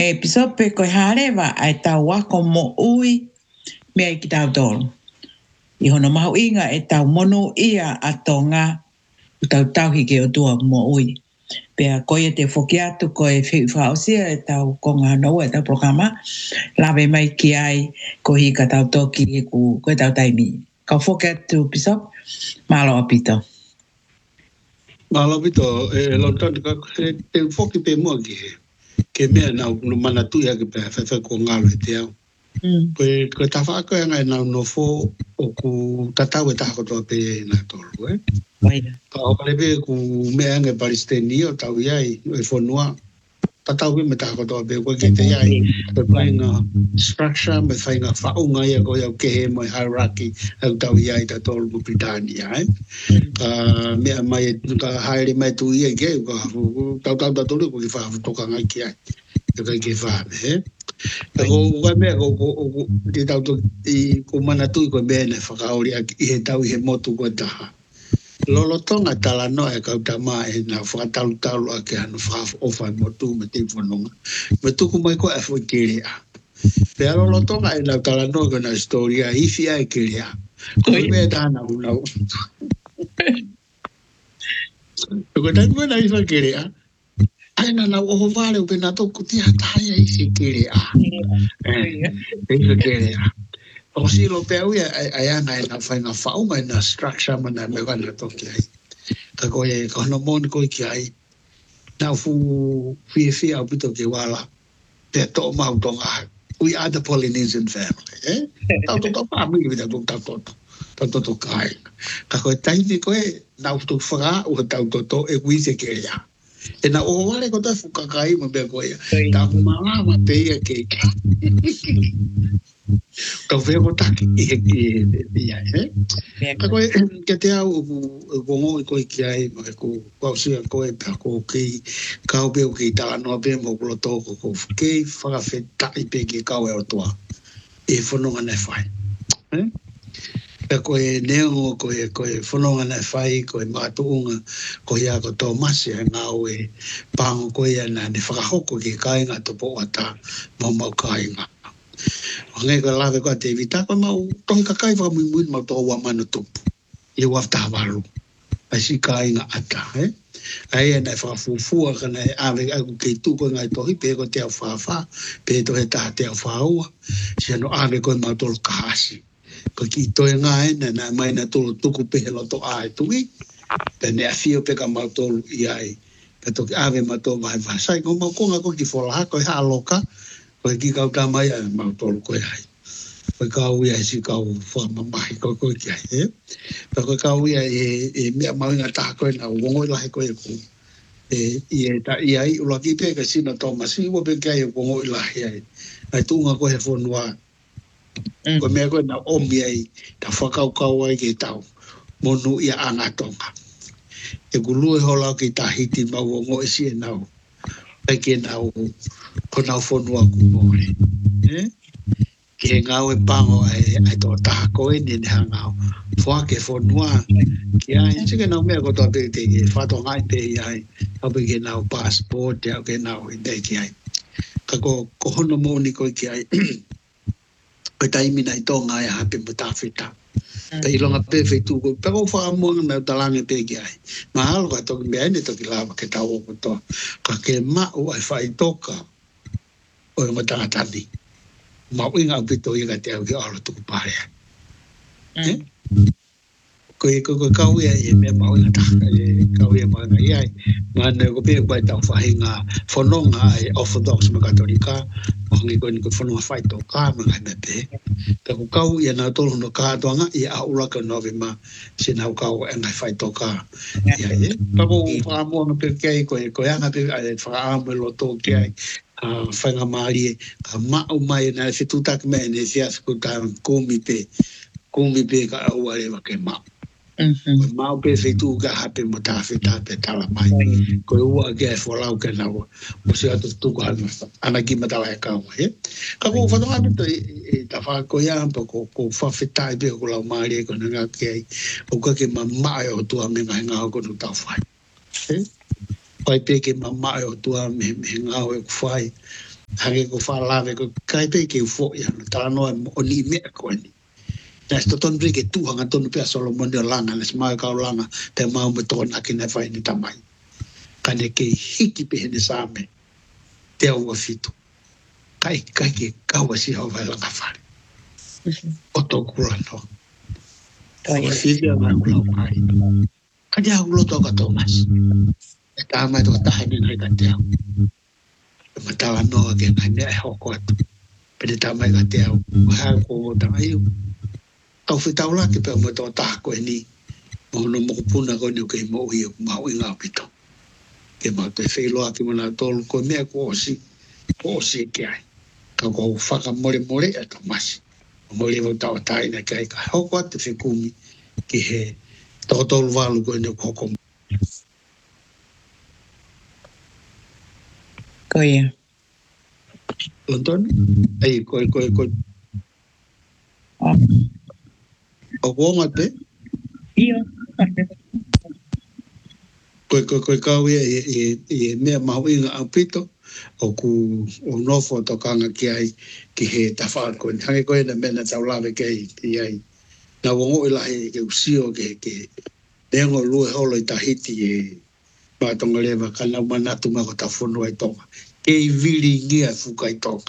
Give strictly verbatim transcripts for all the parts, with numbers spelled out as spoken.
e pisope ko hare wa ai tau wako mo ui mea i ki tau tolu. I hono mahu inga e tau mono ia a tonga u tau tau hike o tua mo ui. Pea koe te whoki atu koe whiu whaosia e tau konga hanoa e tau programa lawe mai ki ai ko hika tau toki e ku koe tau taimi. Kau whoki atu pisop, malo apito. Malo apito, e lontani ka te whoki pe mua ki he. Ke mea nau no mana tui hake pe whewhe ko ngalo e te au. Koe, koe ta whaako e ngai nau no fo o ku tatau e taha kotoa pe e nā tolu, eh? Ka hokale pe ku mea ngai Palestini o tau iai e whanua. Tatau pe me taha kotoa pe koe ke te iai. Koe koe ngā structure me whai ngā whaunga ia koe au kehe mo hierarchy au tau iai ta tolu mo Britannia, eh? Ka mea mai, ka haere mai tu ia ke, ka tau tau tau tolu ko ki whahafu toka ngai ki ai. Ka kai ke whahame, eh? Ko ko mea ko ko te tau to i ko mana tu ko mea ne whakaori i he tau i he motu ko taha. Lolo tonga tala no e kau tama e na whakatalu talu a ke hanu whakafu ofa i motu me te whanonga. Me tuku mai ko e fwoi kere a. Pea lolo tonga e nau tala no ko na historia ifi a e kere a. Ko mea tāna unau. Ko tai kua na ifa kere a. Aina na oho vale upe na toku ti hataya isi kere a. Isi kere a. O si lo pe au ia ai ana e na whai ngā whaunga e na structure mana me wana toki ai. Ka koe e ka hono moni koe ki ai. Nā fu fie fie au pito ke wala. Te to mau tonga. We are the Polynesian family. Eh? Tau to to pāmi i vita tau to to. Tau to to kai. Ka koe taini koe nā utu whaka ua tau to to e wise kere a. E na o wale ko ta fukakai mo be ko ia ta mala ma pe ia ke ka ve ko ta ki e ia e ka ko ke te au ko mo ko ki ai mo ko ko si ko e pa ko ki ka o be ki ta no be mo ko to ko ko ke fa fe ta i pe ki ka o toa e fono na fai eh e koe neo, koe, koe whanonga nei whai, koe mātuunga, koe ia ko tō masi e ngā ue pāngo koe ia nā ne whakahoko ki kāinga to po ata mau mau kāinga. O ngai koe lawe koe te vita, koe mau tohi ka kai whamui mui mau tō ua manu tupu. I wafta waru. Ai si kāinga ata, eh? Ai e nei whakafufua ka nei awe aku kei tūko ngai tohi, pe ko te au whawha, pe to he taha te au whaua, si ano awe koe mau tolo kahasi. Ko ki toe ngā ena nā mai nā tolo tuku pehe loto āe tui. Pe nea whio peka mau tolu i ai. Ka toki awe mau tolu mai whasai. Ko mau konga ko ki wholaha, ko i haloka. Ko i ki kau tā mai ai mau tolu koe ai. Ko i kau ia si kau whamamahi ko koe ki ai. Pa ko i kau ia e mea mau inga taha koe nā wongoi lahi koe ku. E i ta i ai ula ki peka sina Tomasi. Iwa peka i wongoi lahi ai. Ai tunga koe he whonua. Ko mea koe na omi ai, ta whakaukau ai ke tau, monu ia angatonga. E kulu e hola ki ta hiti mau o ngoi si e nau, ai ke nau, ko nau whonua ku mōre. Ke ngau e pango ai, ai tō taha koe ni ne hangau, whake whonua, ki ai, sike nau mea ko tō te te ke whatonga i te i ai, au pe ke nau passport, au ke nau i te ki ai. Ka ko, ko hono mōni koe ki ai, koe taimi nei tonga e hape mo tawhita. Ka ilonga pe whaitu ko, pe ko whaamuanga me utalange pe ki ai. Ma halo ka toki mea ene toki lawa ke tau o kotoa. Ka ke mau ai whai toka o e matangatani. Mau inga upito i ka te au ki alo tuku parea. Koe koe kau ia e mea mau inga taka e kau ia mau inga iai. Ngana ko pe koe tau whahinga whanonga ai Orthodox ma Katolika. Hangi koe ni koe whanonga whai tō kā mga me pe. Ka ko kau ia nā tolo no kātoanga i a uraka novi ma si nau kau e ngai whai tō kā. Ia e. Ka ko whaamuanga pe kei koe koe anga pe ai whaamu e lo tō kei. Whainga maari e ka mau mai e nā whitutak mea ne sias ko tā kumi pe. Kumi pe ka aua e wake mau. Koe mau pe whetu ka hape mo tā whetā pe tala mai. Koe ua ke e whalau ke nau. Mo si atu tuku hana ana ki matawa e kaunga. Ka ko whanau anu to e ta whako ia ampa ko whawhetā i pe ko lau maari e kona ngā ke ai. O ka ke mamae o tua me ngai ngā kono tau whai. Pai pe ke mamae o tua me ngā o e ku whai. hage ko whalave ko kai pe ke ufo ia no tala noa o ni mea ko ni na sto ton brike tu hanga ton pe Solomon de langa les mai ka langa te mau me ton akina fai ni tamai kane ke hiki pe ne same te o fito kai kai ke kawa si ho vai langa fare o to kula no o fivia ma kula mai kadia ulo to ka Thomas e ta mai to ta ni na ka te matala no ke kane ho ko pe ta mai ka te ha ko ta ai au fitaula ke pe mo to ta ko ni mo no mo puna ko ni ke mo i ma i nga pito ke ma te felo ati mo na tol ko me ko si ko si ke ai ka ko fa ka more more e to mas mo le mo ta ta ina ke ka ho ko te fe kumi ke he to tol valu ko ni ko ko ko ia London ai ko ko ko o wonga te io ko ko ko ka we e e me ma winga apito o ku o no foto kanga ki ai ki he ta fa ko hange ko na me na taula ve ke ki ai na wongo ila he ke usio ke ke dengo lu ho lo ta hiti e ba tonga le va kana mana tu ma ko ta fono ai tonga ke vili ngia fu kai tonga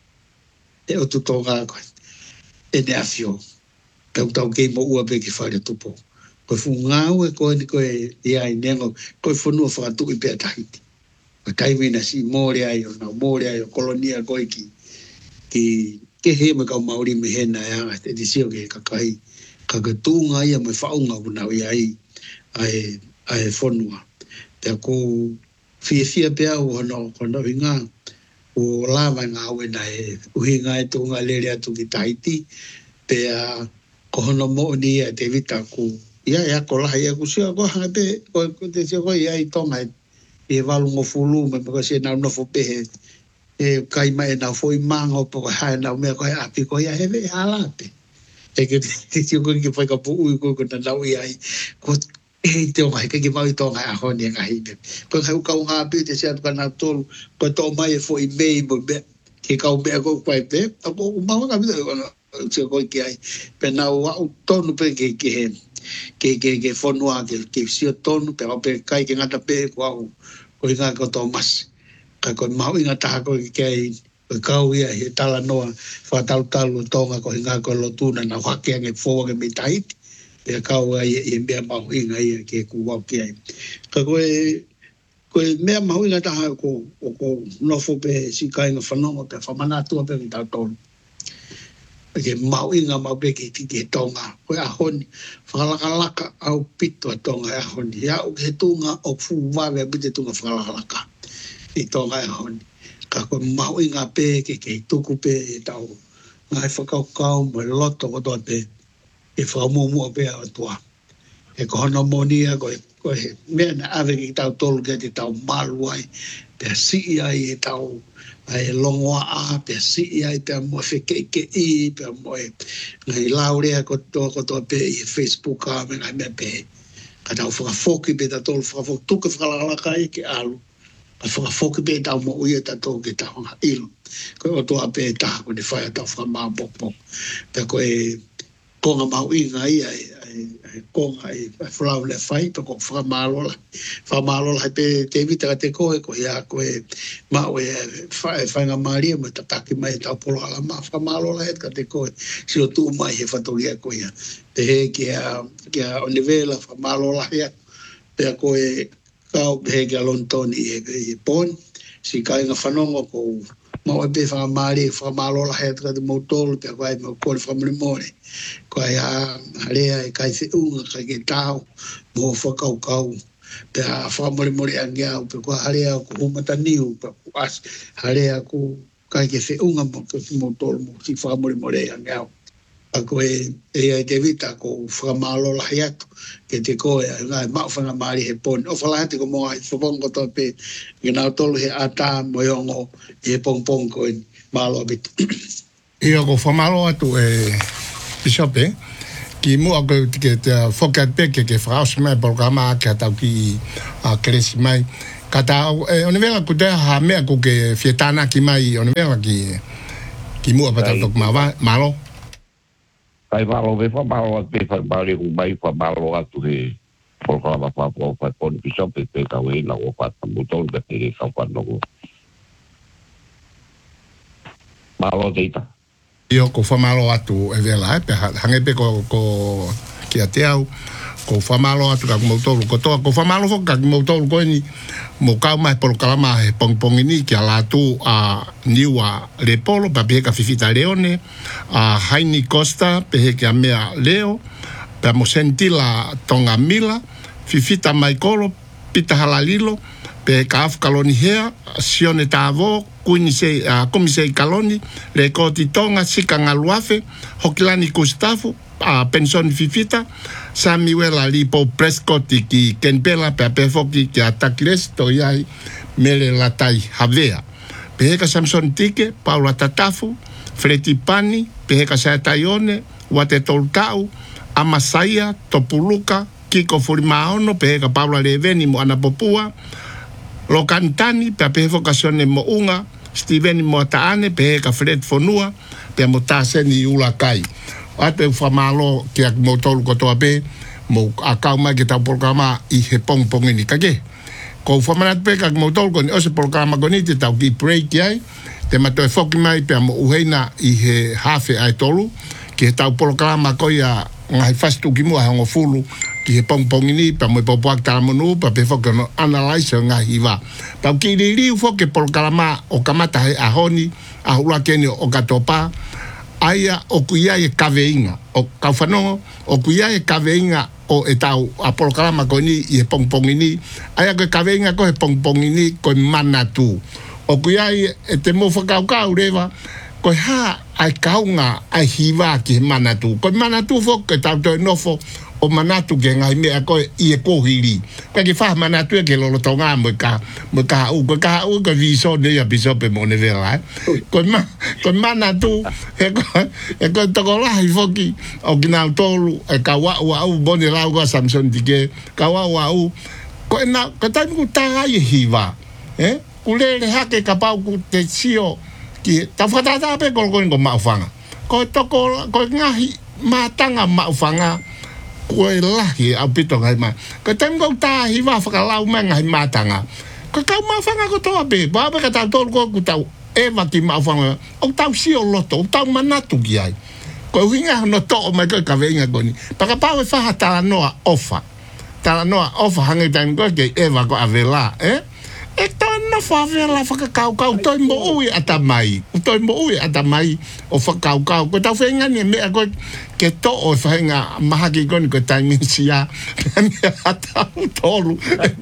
e o tu tonga ko e ne afio pe tau ke mo ua pe ki fa le tupo ko fu ngau e ko ni ko e ia i nengo ko fu no fa tu i pe tahiti ko kai vina si more ai na more ai kolonia ko ki ki ke he me ka mauri me hena ya te disio ke ka kai ka ka tu nga ia me fa unga una ai ai ai fonua te ko fi fi pe au no ko no vinga o lava nga we na e uhinga e tu nga le le tu ki tahiti pe a ko no mo ni e te vita ku ia ia ko la ia ku sia ko ha te ko te sia ko ia i tonga e valu ngo fulu me ko se na no fo pe e kai mai na fo i mango po ha na me ko a pi ko ia he ve ala pe e ke te sia ko ki foi ka pu u ko ko na lau ia ko e te o mai ke ki mai tonga a ho ni nga hi ko ka ka nga pe te sia ka na tol ko to mai fo i me mo be ke ka o be ko kwai pe ko ma nga mi se ko ki ai pe na o tonu pe ke ke ke ke ke fonua ke ke sio tonu pe pe kai ke ngata pe ko ko nga ko Thomas ka ko mau nga ta ko ke ko ka ia he tala noa fa tal tal tonga ko nga ko lo tuna na wa ke nge fo ke mitai pe ka wa e me mau nga ia ke ku wa ke ka ko ko me mau nga ta ko ko no fo pe si kai nga fanonga pe fa mana tu pe ta tonu ke mau inga mau pe ki ki tonga ko a honi whakalaka au pito a tonga a honi ia o ke tunga o fu wawe a pite tunga whakalaka i tonga a honi ka ko mau inga pe ke ke tuku pe e tau ngai whakau kau mo loto o toa pe e whakamumu a pe a tua e ko hono monia ko ko he mea na ave ki tau tolu ke te tau maluai pe a si ai e tau ai longoa a pe si ai pe mo fe ke ke i pe mo ngai laure ko to ko to pe Facebook a me ngai me pe ka tau fa foki pe ta tol fa fok tu ke fa la la kai ke alu ka fa foki pe ta mo u ta to ke ta ha il ko to a pe ta ko de fa ta fa ma bok bok pe ko e ko nga mau i ngai ai ko ai flau le fai pe ko fa malo la fa malo la pe te vita te ko ko ya ko ma we fa fa nga maria me ta ki mai ta polo ala ma fa malo la et ka te ko si o tu mai he fa to ya ko ya te he ki a ki a o nivela fa malo la ya pe ko e ka he ki a lontoni e pon si ka nga fanongo ko ma o pe fa mari fa malo la het ka de motor pe ko ai mo ko fa memore ko ya area kai se un ka ke tau mo fa kau kau pe a fa mo mo anga pe ko area ko mata niu pe as area ko kai ke se un mo ko mo tol mo si fa mo mo anga a ko e e te vita ko fa malo la hiat ke te ko e nga ma fa nga mari he pon o fa la te ko mo ai so bon ko to pe ngina tol he ata mo yongo e pong pong ko malo bit e ko fa malo atu e Bishop ki mo ko ke te fokat pe ke ke frau mai programa ke ta ki a kresi mai kata e ona vela ku te ha me ku ke fietana ki mai ona vela ki ki mua pata tok ma malo kai malo ve fa malo te fa bali ku mai fa malo atu he por la va fa po fa pon bishop te ka we la o fa mutol de te ka fa no malo deita io ko fa malo atu e vela pe hange pe ko ko ki ateau ko fa malo atu ka mo tolu ko to ko fa malo fo ka mo tolu ko ni mo ka mai por kalama he pong pong ni ki ala tu a niwa le polo pa pe ka fifita leone a Haini Costa pe ke a mea leo pe mo sentila tonga mila fifita mai kolo pita halalilo pe ka af kaloni hea sione tavo kuni se a komise kaloni le koti tonga sika ngaluafe hokilani Gustavo a pension fifita Samuel Lipo Prescott ki kenpela pe pe foki ki atakles to yai mele latai havea pe ka Samson Tike Paula Tatafu Freti Pani pe ka sa taione wate toltau Amasaia Topuluka Kiko Furimaono pe ka Paula Leveni mo ana popua lo cantani pe pe vocazione mo unga Steven Motaane pe ka Fred Fonua pe mo taseni ulakai ate fa malo ki ak mo tolu ko to ape mo akau mai ki ta programa i he pong pong ni kage ko fa manat pe ka mo tolu ko ni o se programa ko ni te tau ki break ai te mato e foki mai pe mo uheina i he hafe ai tolu ki tau programa ko ya ngai fastu ki mo hango fulu ki he pong pong ni pe mo popo ak ta mo no pe pe foki no analyze ngai va tau ki ri ri foki programa o kamata he ahoni ahula keni o katopa aia o kuia e kaveinga o kaufanongo o kuia e kaveinga o etau a programa ko ni e pongpongini aia ko kaveinga ko e pongpongini ko manatu o kuia e te mo fakau kau reva ko ha ai kaunga ai hiva ki manatu ko manatu fo ke tau to nofo o manatu ke ngai me ko i e ko hiri ko ki fa manatu ke lo tonga mo ka mo ka u ko ka u ko viso de ya biso pe mo ne vera ko ma ko manatu e ko e ko to ko la i foki o kina tolu e ka wa wa u bone la u Samson Tike ka wa wa u ko na ko ta ku ta ai hiva eh ku le le ha ke ka pa ku te sio ki ta fa ta pe ko ko ko ma fanga ko to ko ko ngahi matanga ma fanga ko lahi a pito ngai ma ko tengo ta hi va fa la uma ngai matanga ko ka ma fanga ko to abe ba ba ka ta to ko ku ta e ma ki ma fanga o ta si o loto o ta manatu ki ai ko hinga no to ma ko ka venga ko ni pa ka pa fa ta no ofa ta no ofa hangi tan ko ke e va ko avela eh e to no fa vela fa ka kau kau to mo ui atamai to mo ui atamai o fa kau kau ko ta venga ni me ko ke to o fa nga mahaki kon ko taimin sia me ata tolu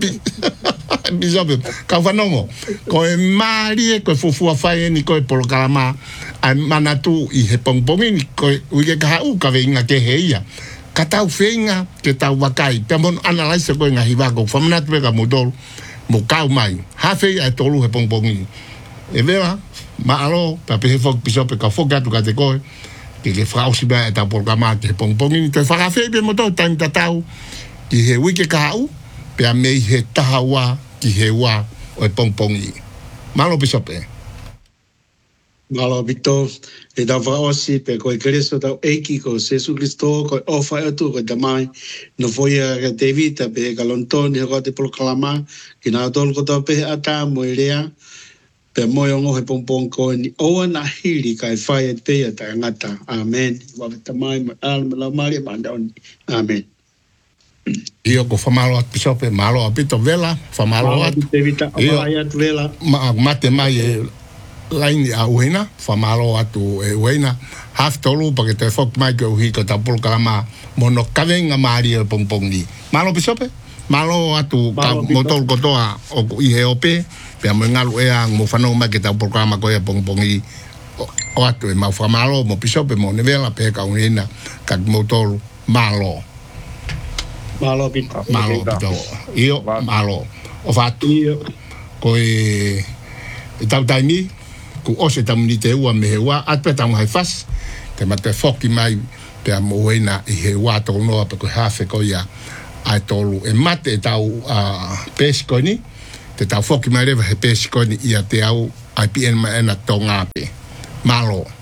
bisobe ka fa no ko e mari ko fufu fa ni ko por kalama a manatu i he pongpongi ko u ke ka u ka venga ke heia ka tau venga ke tau wakai pe mon analyze ko nga hiva ko fa manatu ka modol mo kau mai ha fe a tolu he pongpongi e vera ma alo pa pe fok bisobe ka fok gatu ka te ko que que frau si ba ta programa te pong pong ni te fa fe be mo to tan tatau ki he wiki ka u pe a me he tawa ki he wa o pong pong ni malo bisope malo bito e da va osi pe ko Cristo da eki ko Jesus Cristo ko ofa tu ko da mai no foi a David pe ka lonton ko te proclama ki na tol ko to pe ata mo ilea pe moyo ngo he pompong ko ni o na hili kai fai te ta ngata amen wa ta mai al la mari bandon amen io ko famalo at bisope malo apito vela famalo at evita apaya vela ma mate mai line a uena famalo atu e uena half tolu pa que te fok mai ko hi ko ta programa mono kavenga mari el pompong ni malo bisope malo atu motor ko toa o i he ope pe mo ngalu e ang mo fano ma ke ta programa ko e pongpongi o atu e ma fa malo mo bisope mo ne vela pe ka unina ka motor malo malo bit malo bito io malo o fatu ko e ta taimi ku o se tamni te ua me wa atpeta mo hai fas te mate foki mai pe mo wena i he wa to no pe ko hafe ko ya ai tolu e mate tau a pesco ni te tau foki mai rewa he pēsikoni ia te au I P N ma ena tō ngāpe. Malo.